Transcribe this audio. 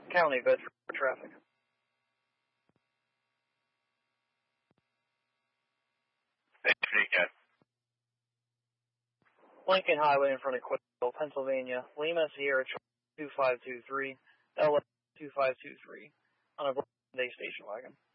County Bedford traffic. Lincoln Highway in front of Quail, Pennsylvania. Lima Sierra 2523, LS 2523 on a Day station wagon.